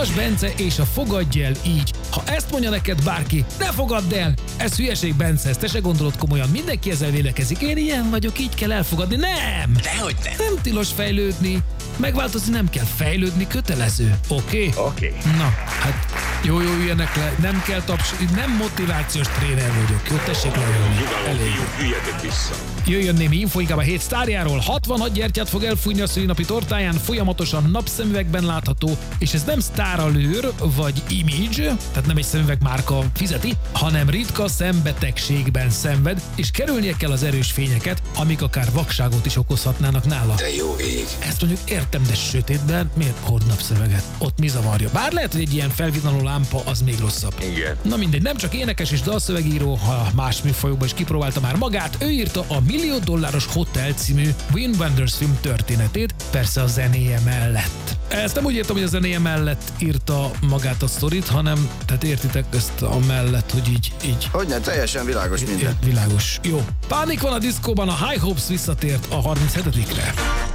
Vas Bence és a fogadj el így. Ha ezt mondja neked bárki, ne fogadd el! Ez hülyeség, Bence, ezt te se gondolod komolyan. Mindenki ezzel védekezik. Én ilyen vagyok, így kell elfogadni. Nem! Dehogy nem. Nem tilos fejlődni. Megváltozni nem kell, fejlődni kötelező. Oké? Oké. Na, hát jó, üljenek le. Nem kell nem motivációs tréner vagyok. Jó, tessék leülni. Nyugalom, fiúk, üljetek vissza. Jöjjön némi info inkább a hét sztárjáról. 66 gyertyát fog elfújni a szülinapi tortáján, folyamatosan napszemüvegben látható, és ez nem sztárallőr vagy image, tehát nem egy szemüveg márka fizeti, hanem ritka szembetegségben szenved, és kerülnie kell az erős fényeket, amik akár vakságot is okozhatnának nála. De jó ég. Ezt mondjuk értem, de sötétben miért hord napszöveget? Ott mi zavarja? Bár lehet, hogy egy ilyen felvillanó lámpa az még rosszabb. Igen. Na mindegy, nem csak énekes és dalszövegíró, ha más műfajokban is kipróbálta már magát, ő írta a $1 Millió Hotel című Wim Wenders film történetét, persze a zenéje mellett. Ezt nem úgy értem, hogy a zenéje mellett írta magát a sztorit, hanem, tehát értitek ezt a mellett, hogy így. Hogyne, teljesen világos minden. Világos. Jó. Pánik van a diszkóban, a High Hopes visszatért a 37-re.